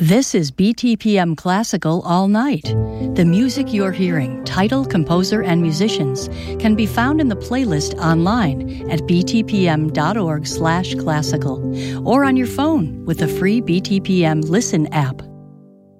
This is BTPM Classical All Night. The music you're hearing, title, composer, and musicians can be found in the playlist online at btpm.org/classical or on your phone with the free BTPM Listen app.